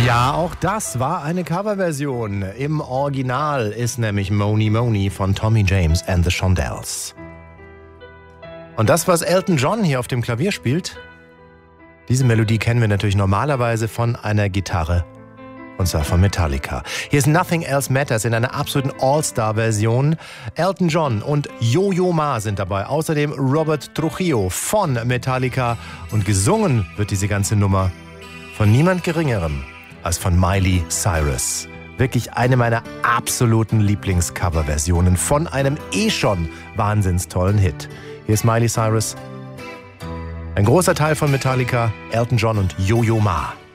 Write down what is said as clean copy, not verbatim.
Ja, auch das war eine Coverversion. Im Original ist nämlich Money Money von Tommy James and the Shondells. Und das, was Elton John hier auf dem Klavier spielt, diese Melodie kennen wir natürlich normalerweise von einer Gitarre. Und zwar von Metallica. Hier ist Nothing Else Matters in einer absoluten All-Star-Version. Elton John und Yo-Yo Ma sind dabei. Außerdem Robert Trujillo von Metallica. Und gesungen wird diese ganze Nummer von niemand Geringerem als von Miley Cyrus. Wirklich eine meiner absoluten Lieblings-Cover-Versionen von einem schon wahnsinns tollen Hit. Hier ist Miley Cyrus. Ein großer Teil von Metallica, Elton John und Yo-Yo Ma.